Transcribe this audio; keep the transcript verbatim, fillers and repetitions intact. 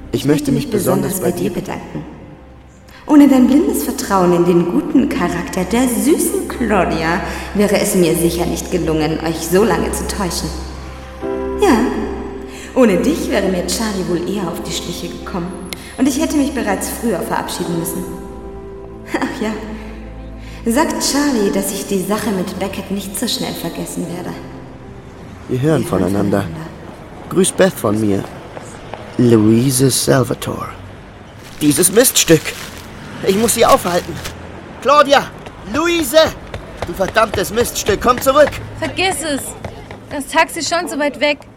Ich, ich möchte mich besonders bei dir bedanken. Ohne dein blindes Vertrauen in den guten Charakter der süßen Claudia wäre es mir sicher nicht gelungen, euch so lange zu täuschen. Ja, ohne dich wäre mir Charlie wohl eher auf die Schliche gekommen. Und ich hätte mich bereits früher verabschieden müssen. Ach ja, sagt Charlie, dass ich die Sache mit Beckett nicht so schnell vergessen werde. Wir hören Wir voneinander. voneinander. Grüß Beth von mir. Louise Salvatore. Dieses Miststück. Ich muss sie aufhalten. Claudia! Luise! Du verdammtes Miststück, komm zurück! Vergiss es! Das Taxi ist schon so weit weg.